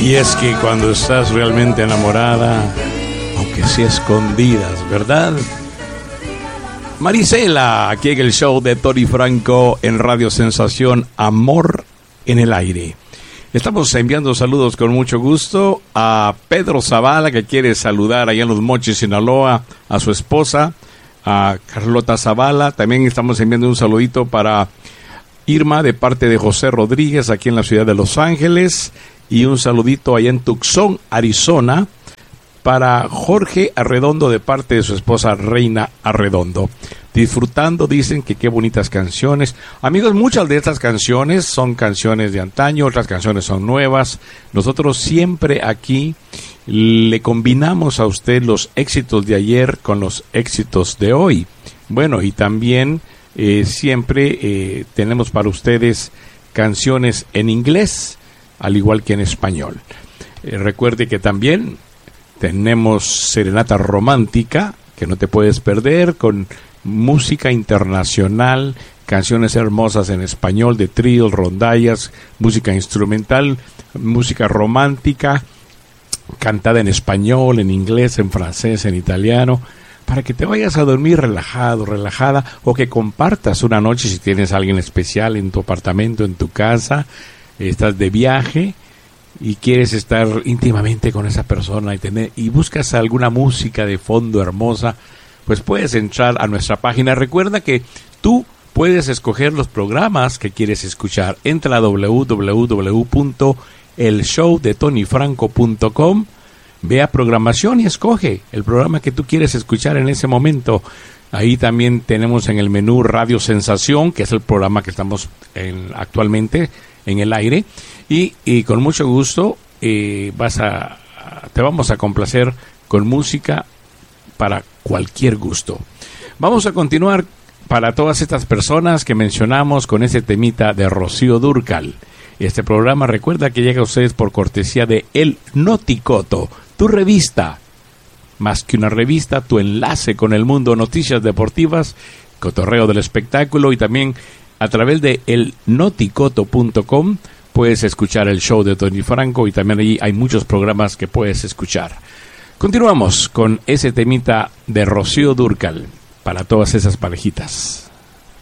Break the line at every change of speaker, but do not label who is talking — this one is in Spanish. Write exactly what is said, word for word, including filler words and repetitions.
Y es que cuando estás realmente enamorada, aunque sea escondidas, ¿verdad? Marisela, aquí en el show de Tony Franco en Radio Sensación, Amor en el Aire. Estamos enviando saludos con mucho gusto a Pedro Zavala, que quiere saludar allá en Los Mochis, Sinaloa, a su esposa, a Carlota Zavala. También estamos enviando un saludito para Irma de parte de José Rodríguez aquí en la ciudad de Los Ángeles, y un saludito allá en Tucson, Arizona, para Jorge Arredondo de parte de su esposa Reina Arredondo. Disfrutando, dicen que qué bonitas canciones. Amigos, muchas de estas canciones son canciones de antaño, otras canciones son nuevas. Nosotros siempre aquí le combinamos a usted los éxitos de ayer con los éxitos de hoy. Bueno, y también eh, siempre eh, tenemos para ustedes canciones en inglés, al igual que en español. Eh, recuerde que también tenemos serenata romántica, que no te puedes perder, con música internacional, canciones hermosas en español de tríos, rondallas, música instrumental, música romántica, cantada en español, en inglés, en francés, en italiano, para que te vayas a dormir relajado, relajada, o que compartas una noche si tienes a alguien especial en tu apartamento, en tu casa, estás de viaje y quieres estar íntimamente con esa persona y tener y buscas alguna música de fondo hermosa, pues puedes entrar a nuestra página. Recuerda que tú puedes escoger los programas que quieres escuchar. Entra a doble u doble u doble u punto el show de tony franco punto com, ve a programación y escoge el programa que tú quieres escuchar en ese momento. Ahí también tenemos en el menú Radio Sensación, que es el programa que estamos en, actualmente en el aire, y, y con mucho gusto eh, vas a, te vamos a complacer con música para cualquier gusto. Vamos a continuar para todas estas personas que mencionamos con ese temita de Rocío Dúrcal. Este programa, recuerda que llega a ustedes por cortesía de El Noticoto, tu revista, más que una revista, tu enlace con el mundo, noticias deportivas, cotorreo del espectáculo, y también a través de el noticoto punto com puedes escuchar el show de Tony Franco, y también allí hay muchos programas que puedes escuchar. Continuamos con ese temita de Rocío Dúrcal para todas esas parejitas.